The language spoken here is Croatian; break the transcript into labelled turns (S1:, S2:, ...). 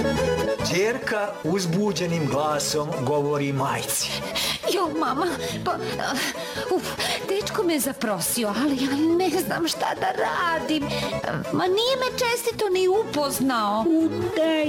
S1: Ćerka uzbuđenim glasom govori majci.
S2: Jo, mama, pa... dečko me zaprosio, ali ja ne znam šta da radim. Ma nije me čestito ni upoznao.
S3: Udaj